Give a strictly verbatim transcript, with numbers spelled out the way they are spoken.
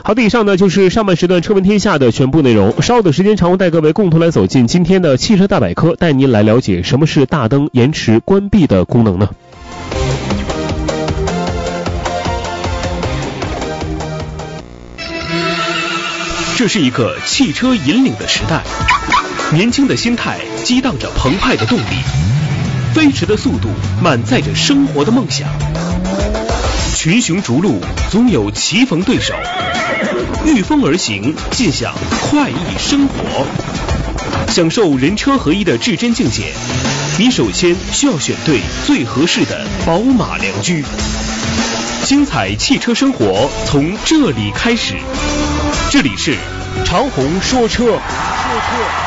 好的，以上呢就是上半时段车闻天下的全部内容。稍后的时间长，我带各位共同来走进今天的汽车大百科，带您来了解什么是大灯延迟关闭的功能呢？这是一个汽车引领的时代，年轻的心态激荡着澎湃的动力，飞驰的速度满载着生活的梦想。群雄逐鹿，总有棋逢对手，御风而行，尽享快意生活。享受人车合一的至臻境界，你首先需要选对最合适的宝马良驹。精彩汽车生活从这里开始。这里是长虹说车。说车